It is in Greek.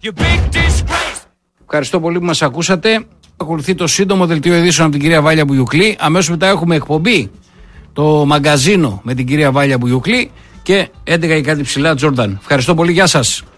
Ευχαριστώ πολύ που μας ακούσατε. Ακολουθεί το σύντομο δελτίο ειδήσεων από την κυρία Βάλια Μπουγιουκλή. Αμέσως μετά έχουμε εκπομπή, το μαγκαζίνο με την κυρία Βάλια Μπουγιουκλή και 11 και κάτι ψηλά Τζόρνταν. Ευχαριστώ πολύ, γεια σας.